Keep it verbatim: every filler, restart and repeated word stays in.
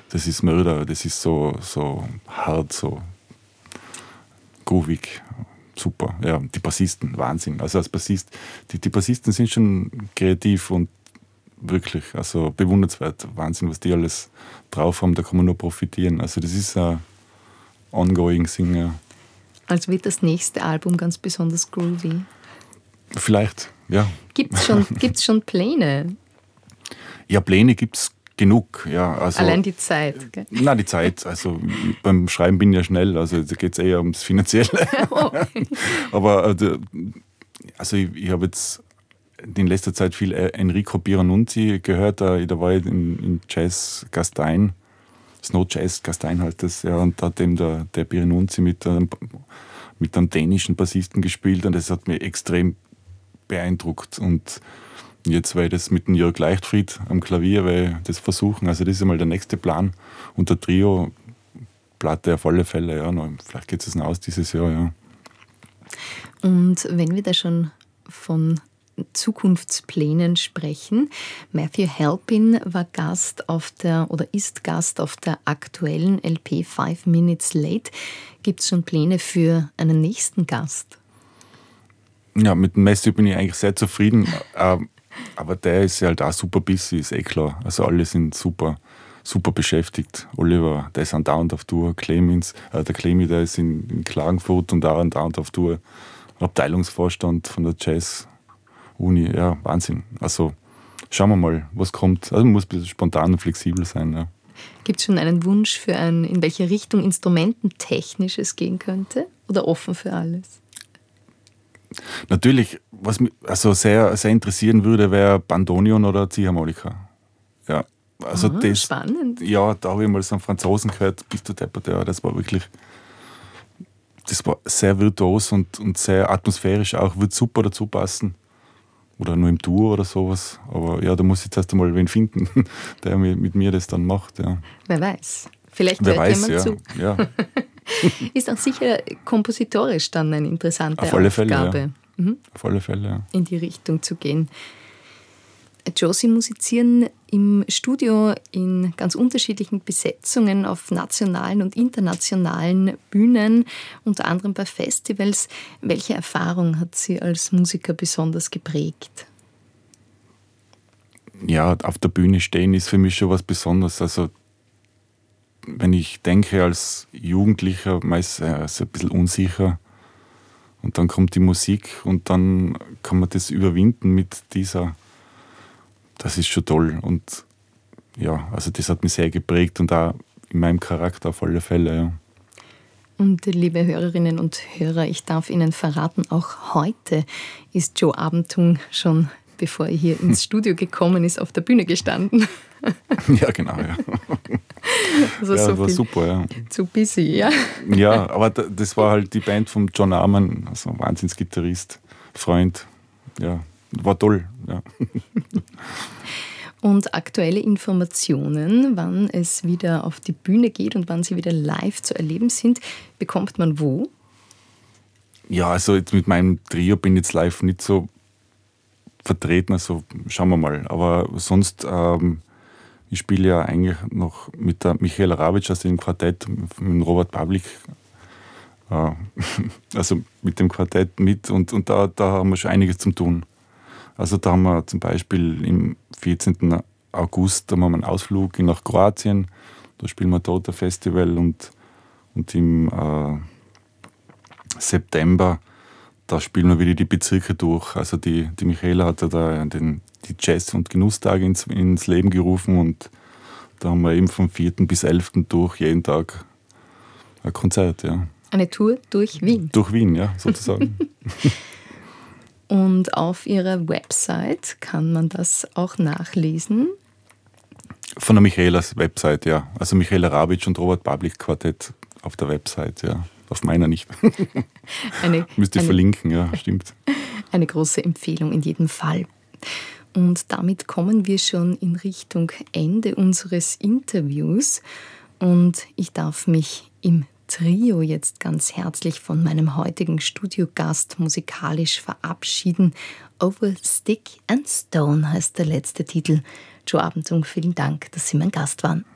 das ist Mörder, das ist so, so hart, so groovig, super. Ja, die Bassisten, Wahnsinn. Also als Bassist, die, die Bassisten sind schon kreativ und wirklich, also bewundernswert. Wahnsinn, was die alles drauf haben, da kann man nur profitieren. Also das ist ein ongoing Singer. Also wird das nächste Album ganz besonders groovy? Vielleicht, ja. Gibt es schon, gibt's schon Pläne? Ja, Pläne gibt es genug. Ja, also, allein die Zeit, gell? Nein, die Zeit. Also beim Schreiben bin ich ja schnell, also da geht es eher ums Finanzielle. Oh. Aber also ich, ich habe jetzt in letzter Zeit viel Enrico Pieranunzi gehört, da, da war ich in, in Jazz Gastein, Snow Jazz Gastein halt das, ja, und da hat eben der, der Pieranunzi mit einem, mit einem dänischen Bassisten gespielt und das hat mich extrem beeindruckt. Und jetzt werde ich das mit dem Jörg Leichtfried am Klavier weil das versuchen. Also das ist einmal der nächste Plan. Und der Trio-Platte auf alle Fälle, ja, noch, vielleicht geht es noch aus dieses Jahr, ja. Und wenn wir da schon von Zukunftsplänen sprechen. Matthew Halpin war Gast auf der oder ist Gast auf der aktuellen L P Five Minutes Late. Gibt es schon Pläne für einen nächsten Gast? Ja, mit dem Matthew bin ich eigentlich sehr zufrieden, aber der ist ja halt auch super busy, ist eh klar. Also alle sind super, super beschäftigt. Oliver, der ist andauernd auf Tour. Clemens, äh, der Clemi, der ist in, in Klagenfurt und auch andauernd auf Tour. Abteilungsvorstand von der Jazz Uni, ja, Wahnsinn. Also schauen wir mal, was kommt. Also man muss ein bisschen spontan und flexibel sein. Ja. Gibt es schon einen Wunsch für ein, in welche Richtung instrumententechnisch es gehen könnte? Oder offen für alles? Natürlich, was mich also sehr, sehr interessieren würde, wäre Bandonion oder Ziehharmonika. Ja, also Aha, das, spannend. Ja, da habe ich mal so einen Franzosen gehört, bist du deppert, ja, das war wirklich, das war sehr virtuos und, und sehr atmosphärisch auch, wird super dazu passen. Oder nur im Duo oder sowas. Aber ja, da muss ich jetzt erst einmal wen finden, der mit mir das dann macht. Ja. Wer weiß. Vielleicht Wer hört weiß, jemand ja. zu. Ja. Ist auch sicher kompositorisch dann eine interessante Auf alle Aufgabe. Fälle, ja. Mhm. Auf alle Fälle, ja. In die Richtung zu gehen. Joe, Sie musizieren im Studio in ganz unterschiedlichen Besetzungen auf nationalen und internationalen Bühnen, unter anderem bei Festivals. Welche Erfahrung hat Sie als Musiker besonders geprägt? Ja, auf der Bühne stehen ist für mich schon was Besonderes. Also wenn ich denke, als Jugendlicher meist äh, ist ein bisschen unsicher und dann kommt die Musik und dann kann man das überwinden mit dieser. Das ist schon toll und ja, also das hat mich sehr geprägt und auch in meinem Charakter auf alle Fälle. Ja. Und liebe Hörerinnen und Hörer, ich darf Ihnen verraten, auch heute ist Joe Abentung schon, bevor er hier ins Studio gekommen ist, auf der Bühne gestanden. Ja, genau, ja. Also ja, so das war viel super, ja. Zu busy, ja. Ja, aber das war halt die Band von John Arman, also ein Wahnsinnsgitarrist, Freund, ja. War toll, ja. Und aktuelle Informationen, wann es wieder auf die Bühne geht und wann sie wieder live zu erleben sind, bekommt man wo? Ja, also jetzt mit meinem Trio bin ich jetzt live nicht so vertreten, also schauen wir mal. Aber sonst, ähm, ich spiele ja eigentlich noch mit der Michaela Rawitsch aus dem Quartett, mit dem Robert Pavlik, äh, also mit dem Quartett mit und, und da, da haben wir schon einiges zu tun. Also da haben wir zum Beispiel im vierzehnten August da haben wir einen Ausflug nach Kroatien. Da spielen wir dort ein Festival und, und im äh, September da spielen wir wieder die Bezirke durch. Also die, die Michaela hat ja da den, die Jazz- und Genusstage ins, ins Leben gerufen und da haben wir eben vom vierten bis elften durch jeden Tag ein Konzert. Ja. Eine Tour durch Wien? Durch Wien, ja, sozusagen. Und auf Ihrer Website kann man das auch nachlesen? Von der Michaelas Website, ja. Also Michaela Rawitsch und Robert Pavlik Quartett auf der Website, ja. Auf meiner nicht. Eine, Müsste ich eine, verlinken, ja, stimmt. Eine große Empfehlung in jedem Fall. Und damit kommen wir schon in Richtung Ende unseres Interviews. Und ich darf mich im Trio jetzt ganz herzlich von meinem heutigen Studiogast musikalisch verabschieden. Over Stick and Stone heißt der letzte Titel. Joe Abentung, vielen Dank, dass Sie mein Gast waren.